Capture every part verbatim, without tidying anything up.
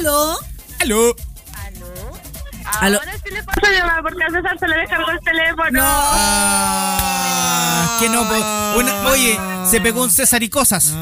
¿Aló? ¿Aló? ¿Aló? Ahora sí le paso a llamar porque a César se le descargó el teléfono. No. Ah, que no, po- una- oye, se pegó un César y cosas.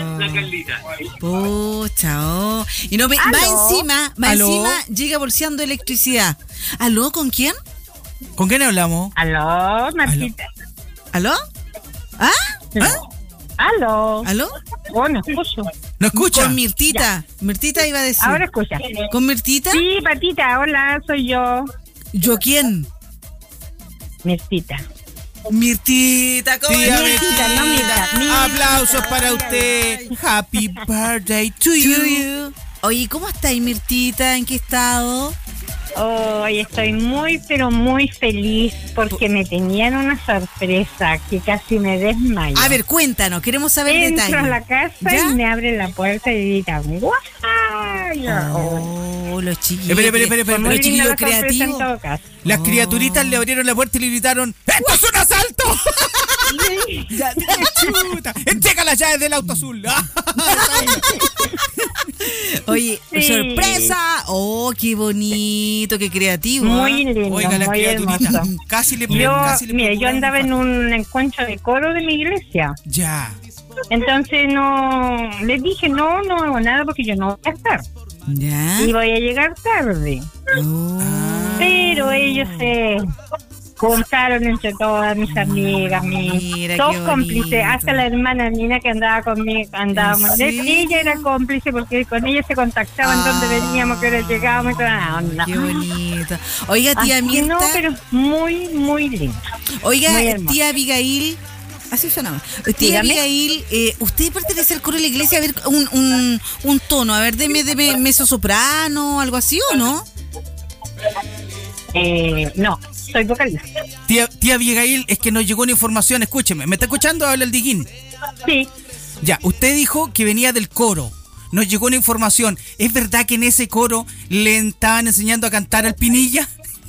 Pucha, oh. Y no me, va ¿Aló? encima, va ¿Aló? encima, llega bolseando electricidad. ¿Aló? ¿Con quién? ¿Con quién hablamos? Aló, Martita. ¿Aló? ¿Ah? Aló. ¿Aló? Oh, no escucho. ¿No escucha? Con Mirtita. Mirtita iba a decir. Ahora escucha. ¿Con Mirtita? Sí, Patita, hola, soy yo. ¿Yo quién? Mirtita. Mirtita, ¿cómo Tía es? Mirtita, no Mirta, Mirta. Aplausos para usted. Happy birthday to To you. you. Oye, ¿cómo estáis, Mirtita? ¿En qué estado? Hoy estoy muy, pero muy feliz porque me tenían una sorpresa que casi me desmayo. A ver, cuéntanos, queremos saber Entro detalles. a la casa ¿Ya? y me abren la puerta y gritan ¡guau! Oh, los chiquillos. Espere, espere, espere, espere. Muy Los linda chiquillos la sorpresa en creativos. todo caso. Las Oh. criaturitas le abrieron la puerta y le gritaron: ¡esto es un asalto! ¡Chuta! ¡Entrega las llaves del auto azul! Oye, Sí. sorpresa. Oh, qué bonito, qué creativo. Muy ¿eh? lindo, Oiga, la muy criaturita. hermoso. Casi le Yo, casi le mira, yo procuran andaba un en infarto. un encuentro de coro de mi iglesia. Ya. Entonces no, les dije, no, no hago nada porque yo no voy a estar. ¿Ya? Y voy a llegar tarde. Oh. Pero ellos se juntaron entre todas mis amigas, mis, Mira, todos qué cómplices, bonito. hasta la hermana Nina que andaba conmigo, andábamos. ¿En serio? Ella era cómplice porque con ella se contactaban Ah. dónde veníamos, qué hora llegábamos y toda la onda. Qué bonito. Oiga, tía Así Mirta. no, pero muy, muy lindo. Oiga, muy hermoso. tía Abigail. Así sonaba. Tía Dígame. Abigail, eh, ¿usted pertenece al coro de la iglesia? A ver, un, un, un tono. A ver, deme, deme mezzo soprano, algo así, ¿o no? Eh, no, soy vocalista. Tía, tía Abigail, es que nos llegó una información. Escúcheme, ¿me está escuchando? Habla el Diguín. Sí, Ya, usted dijo que venía del coro. Nos llegó una información. ¿Es verdad que en ese coro le estaban enseñando a cantar al Pinilla?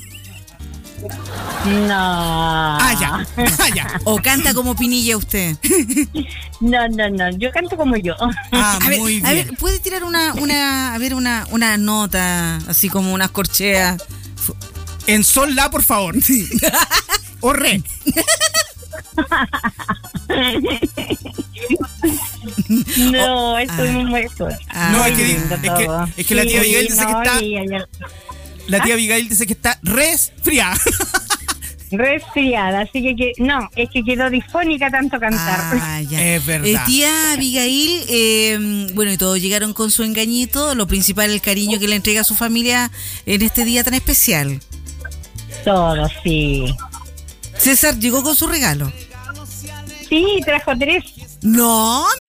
no. Ah, ya. Ah, ya. ¿O canta como Pinilla usted? No, no, no, yo canto como yo. Ah, A ver, muy bien. a ver, ¿puede tirar una, una, a ver, una, una nota, así como unas corcheas? En sol la, por favor. O re. No, estoy Ah. muy fuerte. Ah, No, es muy que, lindo es que, es que la tía Abigail dice que está. La tía Abigail dice que está resfriada. Resfriada, así que, que no, es que quedó disfónica tanto cantar. Ah, ya. Es verdad. Eh, tía Abigail, eh, bueno, y todos llegaron con su engañito. Lo principal, el cariño que le entrega a su familia en este día tan especial. Todo, sí. César llegó con su regalo. Sí, trajo tres. No,